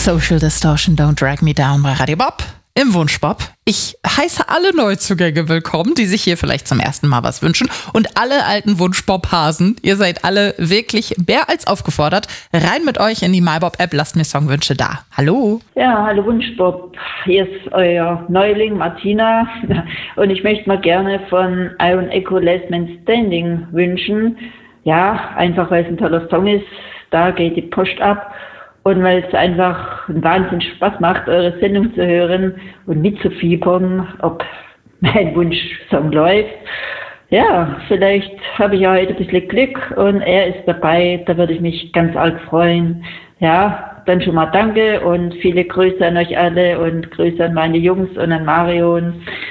Social Distortion Don't Drag Me Down bei Radio Bob im Wunschbob. Ich heiße alle Neuzugänge willkommen, die sich hier vielleicht zum ersten Mal was wünschen. Und alle alten Wunschbob-Hasen, ihr seid alle wirklich mehr als aufgefordert. Rein mit euch in die MyBob-App, lasst mir Songwünsche da. Hallo. Ja, hallo Wunschbob. Hier ist euer Neuling Martina. Und ich möchte mal gerne von Iron Echo Last Man Standing wünschen. Ja, einfach weil es ein toller Song ist. Da geht die Post ab. Und weil es einfach einen Wahnsinn Spaß macht, eure Sendung zu hören und mitzufiebern, ob mein Wunschsong läuft. Ja, vielleicht habe ich ja heute ein bisschen Glück und er ist dabei, da würde ich mich ganz arg freuen. Ja, dann schon mal danke und viele Grüße an euch alle und Grüße an meine Jungs und an Marion.